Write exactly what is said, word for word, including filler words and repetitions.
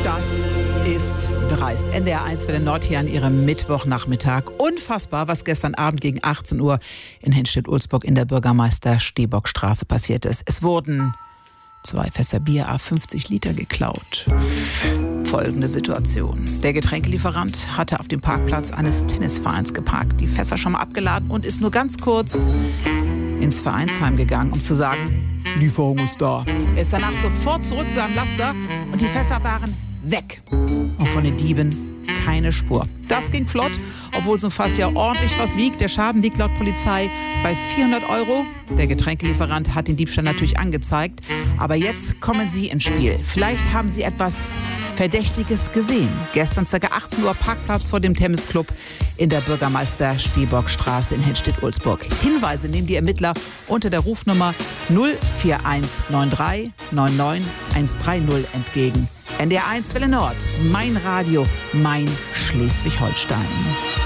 Das ist dreist. N D R eins für den Nord hier an ihrem Mittwochnachmittag. Unfassbar, was gestern Abend gegen achtzehn Uhr in Henstedt-Ulzburg in der Bürgermeister-Stehbock-Straße passiert ist. Es wurden zwei Fässer Bier à fünfzig Liter geklaut. Folgende Situation. Der Getränkelieferant hatte auf dem Parkplatz eines Tennisvereins geparkt, die Fässer schon mal abgeladen und ist nur ganz kurz ins Vereinsheim gegangen, um zu sagen, Lieferung ist da. Er ist danach sofort zurück zu seinem Laster und die Fässer waren weg. Und von den Dieben keine Spur. Das ging flott, obwohl so ein Fass ja ordentlich was wiegt. Der Schaden liegt laut Polizei bei vierhundert Euro. Der Getränkelieferant hat den Diebstahl natürlich angezeigt. Aber jetzt kommen Sie ins Spiel. Vielleicht haben Sie etwas Verdächtiges gesehen. Gestern ca. achtzehn Uhr Parkplatz vor dem Tennisclub in der Bürgermeister-Stehbock-Straße in Henstedt-Ulzburg. Hinweise nehmen die Ermittler unter der Rufnummer null vier eins neun drei neun neun eins drei null entgegen. N D R eins Welle Nord, mein Radio, mein Schleswig-Holstein.